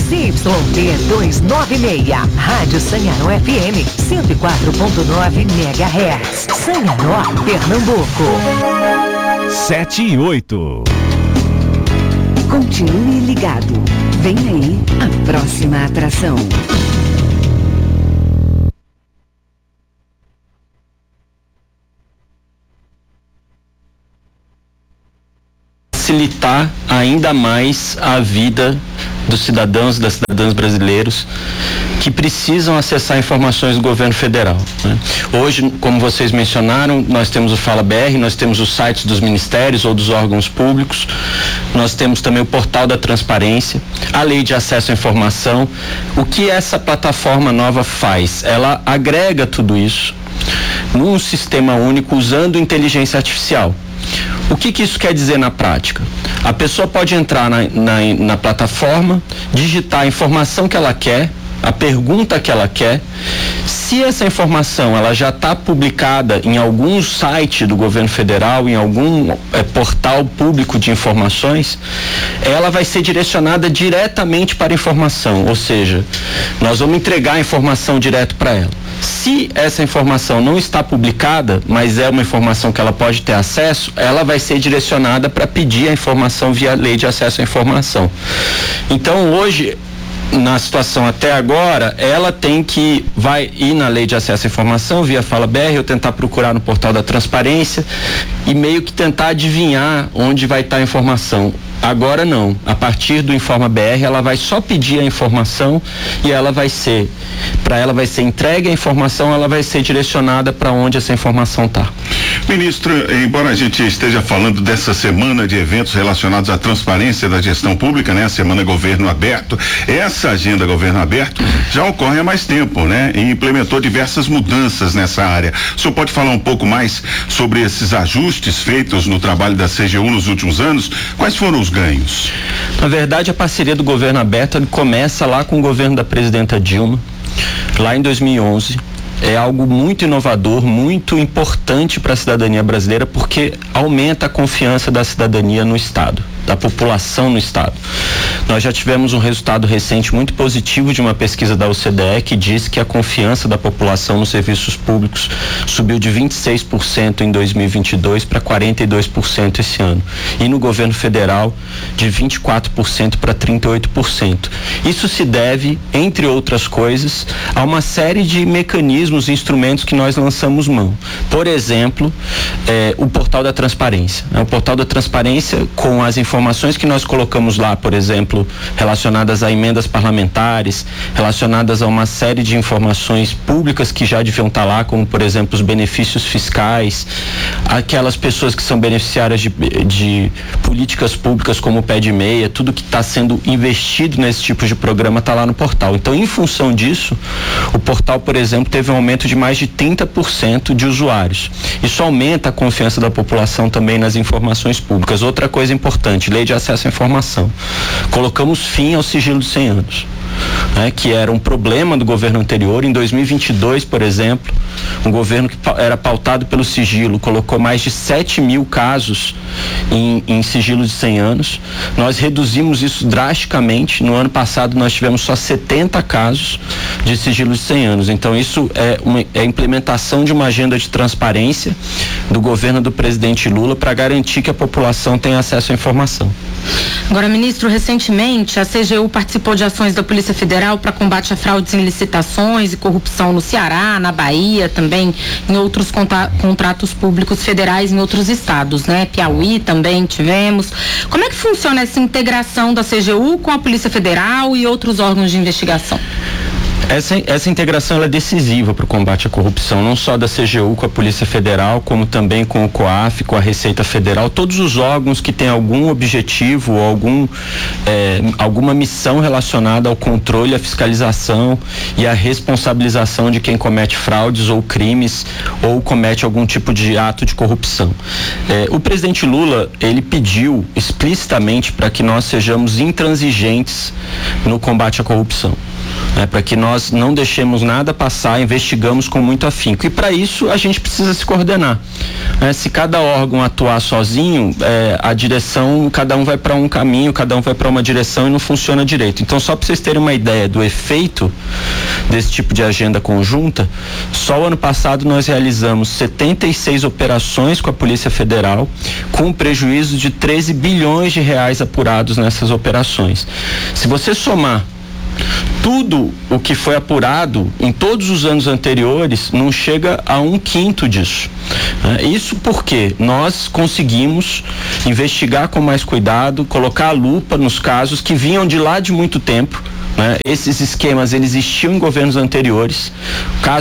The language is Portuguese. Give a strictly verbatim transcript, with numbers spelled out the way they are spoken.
Z Y D duzentos e noventa e seis, Rádio Sanharó F M, cento e quatro ponto nove megahertz. Sanharó, Pernambuco. Sete e oito. Continue ligado. Vem aí a próxima atração. Facilitar ainda mais a vida dos cidadãos e das cidadãs brasileiros que precisam acessar informações do governo federal, né? Hoje, como vocês mencionaram, nós temos o Fala B R, nós temos os sites dos ministérios ou dos órgãos públicos, nós temos também o portal da transparência, a lei de acesso à informação. O que essa plataforma nova faz? Ela agrega tudo isso num sistema único usando inteligência artificial. O que que isso quer dizer na prática? A pessoa pode entrar na, na, na plataforma, digitar a informação que ela quer, a pergunta que ela quer. Se essa informação ela já está publicada em algum site do governo federal, em algum é, portal público de informações, ela vai ser direcionada diretamente para a informação, ou seja, nós vamos entregar a informação direto para ela. Se essa informação não está publicada, mas é uma informação que ela pode ter acesso, ela vai ser direcionada para pedir a informação via lei de acesso à informação. Então, hoje, na situação até agora, ela tem que, vai ir na lei de acesso à informação via Fala B R, ou tentar procurar no portal da transparência e meio que tentar adivinhar onde vai estar a informação. Agora não, a partir do Informa B R ela vai só pedir a informação e ela vai ser, para ela vai ser entregue a informação, ela vai ser direcionada para onde essa informação está. Ministro, embora a gente esteja falando dessa semana de eventos relacionados à transparência da gestão pública, né? A semana Governo Aberto, essa agenda Governo Aberto já ocorre há mais tempo, né? E implementou diversas mudanças nessa área. O senhor pode falar um pouco mais sobre esses ajustes feitos no trabalho da C G U nos últimos anos? Quais foram os ganhos? Na verdade, a parceria do Governo Aberto ele começa lá com o governo da presidenta Dilma, lá em dois mil e onze. É algo muito inovador, muito importante para a cidadania brasileira, porque aumenta a confiança da cidadania no Estado, da população no Estado. Nós já tivemos um resultado recente muito positivo de uma pesquisa da O C D E que diz que a confiança da população nos serviços públicos subiu de vinte e seis por cento em dois mil e vinte e dois para quarenta e dois por cento esse ano. E no governo federal, de vinte e quatro por cento para trinta e oito por cento. Isso se deve, entre outras coisas, a uma série de mecanismos e instrumentos que nós lançamos mão. Por exemplo, eh, o portal da transparência. O portal da transparência, com as informações que nós colocamos lá, por exemplo, relacionadas a emendas parlamentares, relacionadas a uma série de informações públicas que já deviam estar lá, como, por exemplo, os benefícios fiscais, aquelas pessoas que são beneficiárias de, de políticas públicas como o Pé de Meia, tudo que está sendo investido nesse tipo de programa está lá no portal. Então, em função disso, o portal, por exemplo, teve um aumento de mais de trinta por cento de usuários. Isso aumenta a confiança da população também nas informações públicas. Outra coisa importante, lei de acesso à informação. Colocamos fim ao sigilo de cem anos. Né, que era um problema do governo anterior. Em dois mil e vinte e dois, por exemplo, um governo que era pautado pelo sigilo colocou mais de sete mil casos em, em sigilo de cem anos. Nós reduzimos isso drasticamente. No ano passado nós tivemos só setenta casos de sigilo de cem anos. Então isso é, uma, é a implementação de uma agenda de transparência do governo do presidente Lula para garantir que a população tenha acesso à informação. Agora, ministro, recentemente a C G U participou de ações da Polícia Federal para combate a fraudes em licitações e corrupção no Ceará, na Bahia, também em outros contra- contratos públicos federais em outros estados, né? Piauí também tivemos. Como é que funciona essa integração da C G U com a Polícia Federal e outros órgãos de investigação? Essa, essa integração ela é decisiva para o combate à corrupção, não só da C G U com a Polícia Federal, como também com o COAF, com a Receita Federal, todos os órgãos que têm algum objetivo ou algum, é, alguma missão relacionada ao controle, à fiscalização e à responsabilização de quem comete fraudes ou crimes ou comete algum tipo de ato de corrupção. É, o presidente Lula, ele pediu explicitamente para que nós sejamos intransigentes no combate à corrupção. né, para que nós não deixemos nada passar, investigamos com muito afinco. E para isso a gente precisa se coordenar. Né? Se cada órgão atuar sozinho, é, a direção, cada um vai para um caminho, cada um vai para uma direção e não funciona direito. Então, só para vocês terem uma ideia do efeito desse tipo de agenda conjunta, só o ano passado nós realizamos setenta e seis operações com a Polícia Federal, com um prejuízo de treze bilhões de reais apurados nessas operações. Se você somar tudo o que foi apurado em todos os anos anteriores, não chega a um quinto disso. Isso porque nós conseguimos investigar com mais cuidado, colocar a lupa nos casos que vinham de lá de muito tempo. Né? Esses esquemas, eles existiam em governos anteriores. Caso